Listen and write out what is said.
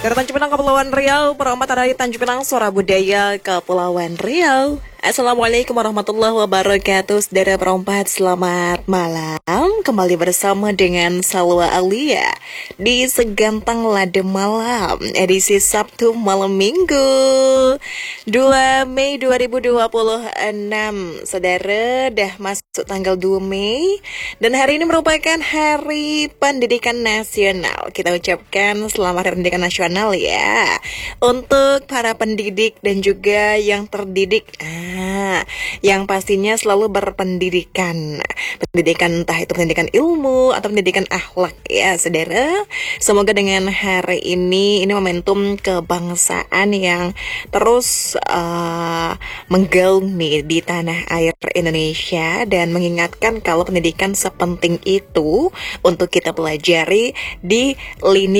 Dari Tanjung Pinang Kepulauan Riau, perempat dari Tanjung Pinang Suara Budaya Kepulauan Riau. Assalamualaikum warahmatullahi wabarakatuh. Saudara perempat, selamat malam. Kembali bersama dengan Salwa Alia di Segantang Lade Malam, edisi Sabtu malam Minggu 2 Mei 2026. Saudara, dah masuk tanggal 2 Mei dan hari ini merupakan Hari Pendidikan Nasional. Kita ucapkan selamat Hari Pendidikan Nasional ya untuk para pendidik dan juga yang terdidik, yang pastinya selalu berpendidikan. Pendidikan entah itu pendidikan ilmu atau pendidikan akhlak ya saudara. Semoga dengan hari ini momentum kebangsaan yang terus menggaung nih di tanah air Indonesia dan mengingatkan kalau pendidikan sepenting itu untuk kita pelajari di lini